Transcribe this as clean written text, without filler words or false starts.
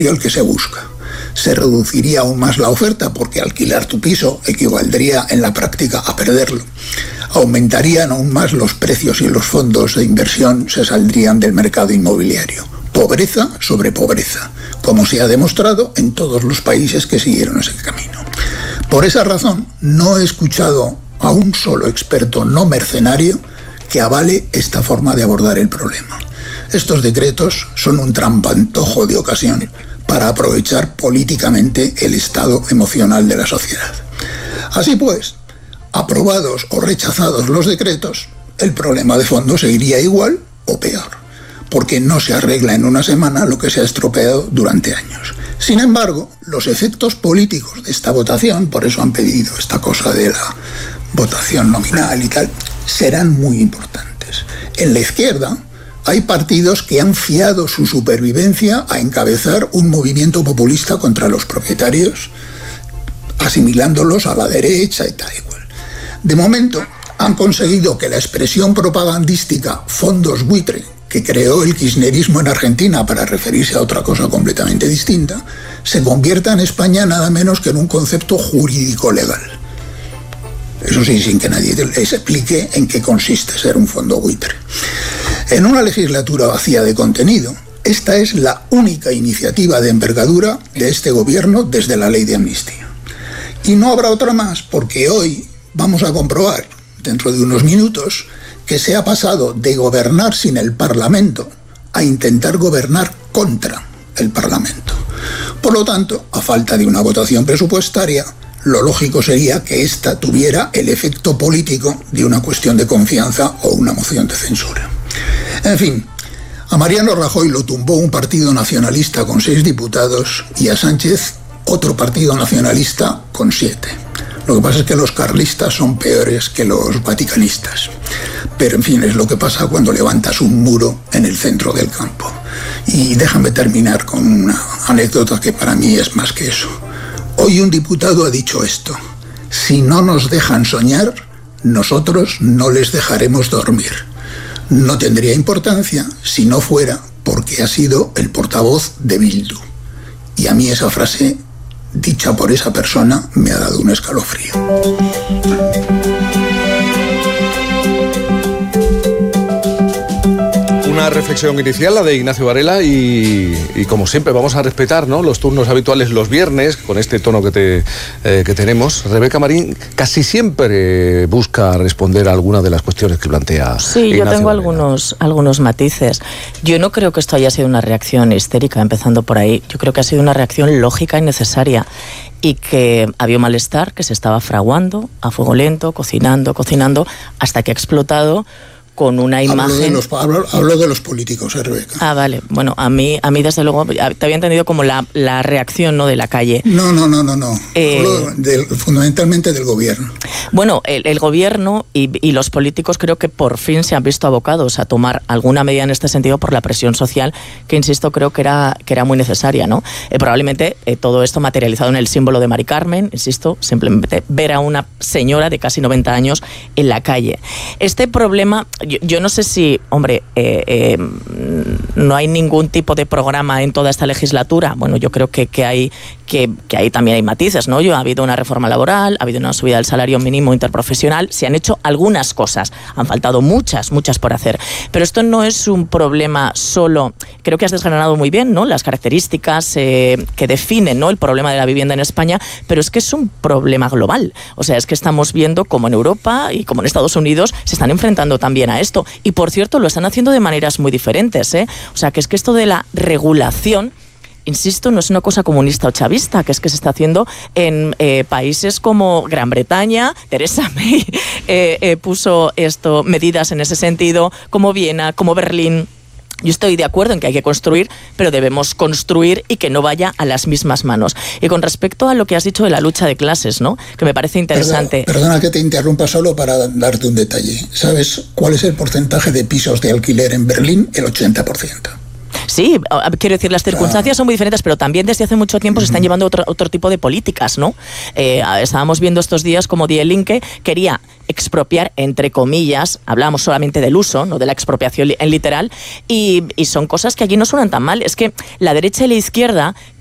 el que se busca. Se reduciría aún más la oferta porque alquilar tu piso equivaldría en la práctica a perderlo. Aumentarían aún más los precios y los fondos de inversión se saldrían del mercado inmobiliario. Pobreza sobre pobreza, como se ha demostrado en todos los países que siguieron ese camino. Por esa razón, no he escuchado a un solo experto no mercenario que avale esta forma de abordar el problema. Estos decretos son un trampantojo de ocasión para aprovechar políticamente el estado emocional de la sociedad. Así pues, aprobados o rechazados los decretos, el problema de fondo seguiría igual o peor, porque no se arregla en una semana lo que se ha estropeado durante años. Sin embargo, los efectos políticos de esta votación, por eso han pedido esta cosa de la votación nominal y tal, serán muy importantes. En la izquierda hay partidos que han fiado su supervivencia a encabezar un movimiento populista contra los propietarios, asimilándolos a la derecha y tal y cual. De momento, han conseguido que la expresión propagandística fondos buitre, que creó el kirchnerismo en Argentina para referirse a otra cosa completamente distinta, se convierta en España nada menos que en un concepto jurídico legal. Eso sí, sin que nadie les explique en qué consiste ser un fondo buitre. En una legislatura vacía de contenido, esta es la única iniciativa de envergadura de este gobierno desde la ley de amnistía. Y no habrá otra más, porque hoy vamos a comprobar, dentro de unos minutos, que se ha pasado de gobernar sin el Parlamento a intentar gobernar contra el Parlamento. Por lo tanto, a falta de una votación presupuestaria, lo lógico sería que ésta tuviera el efecto político de una cuestión de confianza o una moción de censura. En fin, a Mariano Rajoy lo tumbó un partido nacionalista con 6 diputados y a Sánchez otro partido nacionalista con 7. Lo que pasa es que los carlistas son peores que los vaticanistas. Pero en fin, es lo que pasa cuando levantas un muro en el centro del campo. Y déjame terminar con una anécdota que para mí es más que eso. Hoy un diputado ha dicho esto: si no nos dejan soñar, nosotros no les dejaremos dormir. No tendría importancia si no fuera porque ha sido el portavoz de Bildu. Y a mí esa frase, dicha por esa persona, me ha dado un escalofrío. Una reflexión inicial, la de Ignacio Varela, y como siempre vamos a respetar, ¿no?, los turnos habituales los viernes, con este tono que tenemos. Rebeca Marín casi siempre busca responder a alguna de las cuestiones que plantea Ignacio yo tengo Varela. algunos matices. Yo no creo que esto haya sido una reacción histérica, empezando por ahí. Yo creo que ha sido una reacción lógica y necesaria, y que había un malestar que se estaba fraguando a fuego lento, cocinando, hasta que ha explotado con una imagen... Hablo de los políticos, Rebeca. Ah, vale. Bueno, a mí desde luego, te había entendido como la reacción, ¿no?, de la calle. No. Hablo fundamentalmente del gobierno. Bueno, el gobierno y los políticos creo que por fin se han visto abocados a tomar alguna medida en este sentido por la presión social, que insisto, creo que era muy necesaria, ¿no? Probablemente todo esto materializado en el símbolo de Mari Carmen, insisto, simplemente ver a una señora de casi 90 años en la calle. Este problema... Yo no sé si, hombre, no hay ningún tipo de programa en toda esta legislatura. Bueno, yo creo que ahí también hay matices, ¿no? Ha habido una reforma laboral, ha habido una subida del salario mínimo interprofesional, se han hecho algunas cosas, han faltado muchas por hacer. Pero esto no es un problema solo, creo que has desgranado muy bien, ¿no?, las características que definen, ¿no?, el problema de la vivienda en España, pero es que es un problema global. O sea, es que estamos viendo cómo en Europa y como en Estados Unidos se están enfrentando también a esto. Y por cierto, lo están haciendo de maneras muy diferentes, ¿eh? O sea, que es que esto de la regulación, insisto, no es una cosa comunista o chavista, que es que se está haciendo en países como Gran Bretaña. Theresa May puso medidas en ese sentido, como Viena, como Berlín. Yo estoy de acuerdo en que hay que construir, pero debemos construir y que no vaya a las mismas manos. Y con respecto a lo que has dicho de la lucha de clases, ¿no?, que me parece interesante. Perdona que te interrumpa solo para darte un detalle. ¿Sabes cuál es el porcentaje de pisos de alquiler en Berlín? El 80%. Sí, quiero decir, las circunstancias son muy diferentes, pero también desde hace mucho tiempo se están llevando otro tipo de políticas, ¿no? Estábamos viendo estos días como Die Linke quería expropiar, entre comillas, hablábamos solamente del uso, no de la expropiación en literal, y son cosas que allí no suenan tan mal. Es que la derecha y la izquierda